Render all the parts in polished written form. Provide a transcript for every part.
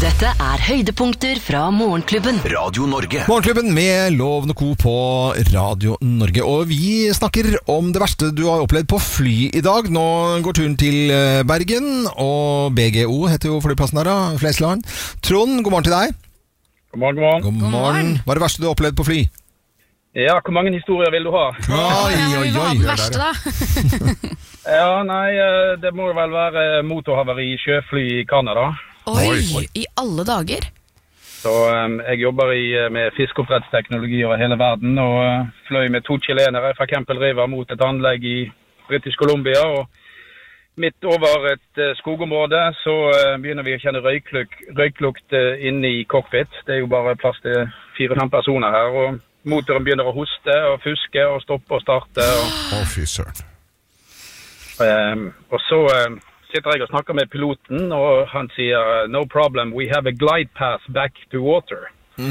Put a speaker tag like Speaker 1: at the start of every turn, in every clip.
Speaker 1: Dette høydepunkter fra Morgenklubben.
Speaker 2: Radio Norge.
Speaker 3: Morgenklubben med Loven og Co på Radio Norge. Og vi snakker om det verste du har opplevd på fly i dag. Nå går turen til Bergen, og BGO heter jo flyplassen her da, Flesland. Trond, god morgen til deg.
Speaker 4: God morgen, god morgen.
Speaker 3: God morgen. Hva det verste du har opplevd på fly?
Speaker 4: Ja, hvor mange historier vil du ha?
Speaker 3: Oi.
Speaker 5: Det verste da.
Speaker 4: Ja, nei, det må vel være motorhavari i sjøfly i Canada.
Speaker 5: Oi, i alle dager.
Speaker 4: Så jeg jobber med fiskeoppdrettsteknologi over hele verden, og fløy med 2 chilenere fra Campbell River mot et anlegg i British Columbia, og midt over et skogområde så begynner vi å kjenne røyklukt inne i cockpit. Det jo bare plass til 4-5 personer her, og motoren begynner å hoste og fuske og stoppe og starte.
Speaker 6: Fy søren.
Speaker 4: Og så sitter jeg og snakker med piloten, og han sier, no problem, we have a glide path back to water.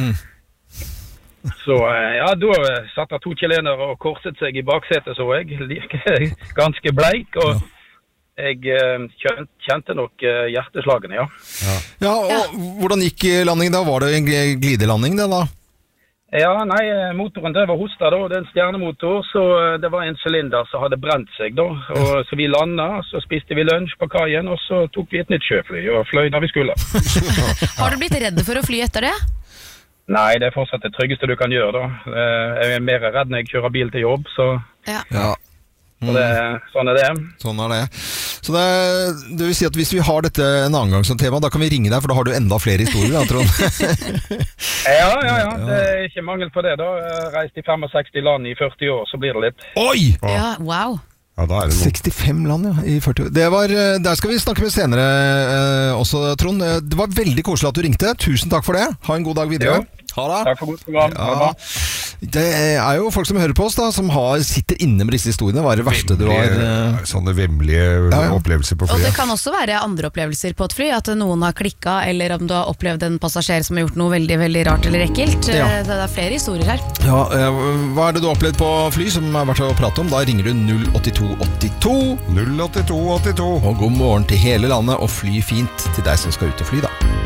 Speaker 4: Så ja, da satt det 2 chilenere og korset seg i baksetet, så jeg. Ganske bleik, og jeg kjente nok hjerteslagene, ja.
Speaker 3: Ja, og hvordan gikk landingen da? Var det en glidelanding det da?
Speaker 4: Ja, nei, motoren det var hosta da, det en stjernemotor, så det var en cylinder som hadde brent seg da, og så vi landet, så spiste vi lunsj på kajen, og så tok vi et nytt sjøfly og fløy der vi skulle.
Speaker 5: Har du blitt redd for å fly etter det?
Speaker 4: Nei, det fortsatt det tryggeste du kan gjøre da. Jeg mer redd når jeg kjører bil til jobb, så
Speaker 3: Ja.
Speaker 4: sånn det.
Speaker 3: Sånn det. Så det vil si at hvis vi har dette en annen gang som tema, da kan vi ringe deg, for da har du enda flere historier, da, Trond.
Speaker 4: Ja, det ikke mangel på det da. Reist i 65 land i 40 år, så blir det litt.
Speaker 3: Oi!
Speaker 5: Ja, wow.
Speaker 6: Ja, da det noe.
Speaker 3: 65 land, ja, i 40 år. Der skal vi snakke med senere også, Trond. Det var veldig koselig at du ringte. Tusen takk for det. Ha en god dag videre.
Speaker 4: Ja.
Speaker 3: Ha det.
Speaker 4: Takk for godt program. Ha det bra.
Speaker 3: Det jo folk som hører på oss da, som sitter inne med disse historiene. Hva det verste du har?
Speaker 6: Sånne vemmelige opplevelser på
Speaker 5: Og
Speaker 6: flyet.
Speaker 5: det kan også være andre opplevelser på et fly, at noen har klikket, eller om du har opplevd en passasjer som har gjort noe veldig, veldig rart eller ekkelt.
Speaker 3: Ja.
Speaker 5: Det flere historier her.
Speaker 3: Ja, hva det du har opplevd på fly som er verdt å prate om? Da ringer du 08282.
Speaker 6: 08282.
Speaker 3: Og god morgen til hele landet, og fly fint til deg som skal ut og fly da.